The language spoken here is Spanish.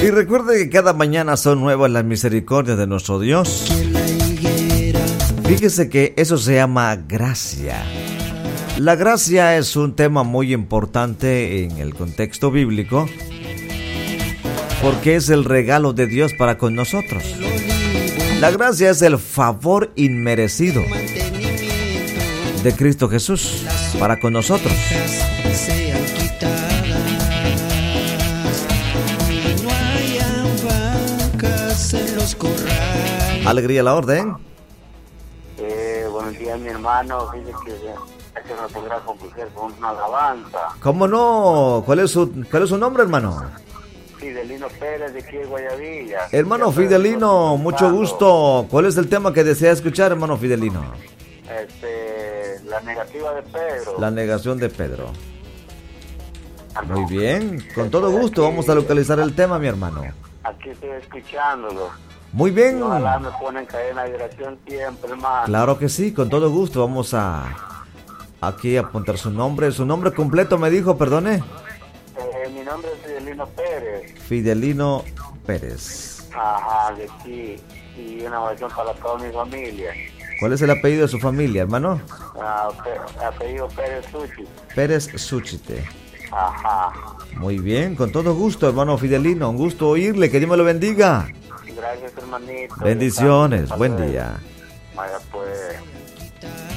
Y recuerde que cada mañana son nuevas las misericordias de nuestro Dios. Fíjese que eso se llama gracia. La gracia es un tema muy importante en el contexto bíblico porque es el regalo de Dios para con nosotros. La gracia es el favor inmerecido de Cristo Jesús para con nosotros. Alegría a la orden. Buenos días, mi hermano. Dice que no podrá complacer con una alabanza. ¿Cómo no? ¿Cuál es su nombre, hermano? Fidelino Pérez, de aquí de Guayavilla. Hermano Fidelino, mucho gusto. ¿Cuál es el tema que desea escuchar, hermano Fidelino? La negativa de Pedro. La negación de Pedro. Muy bien, con todo gusto vamos a localizar el tema, mi hermano. Aquí estoy escuchándolo. Muy bien. Ojalá me ponen en cadena de oración siempre, hermano. Claro que sí, con todo gusto. Vamos a aquí apuntar su nombre. Su nombre completo me dijo, perdone. Mi nombre es Fidelino Pérez. Fidelino Pérez. Ajá, de aquí. Y una oración para toda mi familia. ¿Cuál es el apellido de su familia, hermano? Apellido Pérez Suchi. Pérez Suchite. Ajá. Muy bien, con todo gusto, hermano Fidelino. Un gusto oírle, que Dios me lo bendiga. Gracias, hermanito. Bendiciones, buen día. Vaya pues.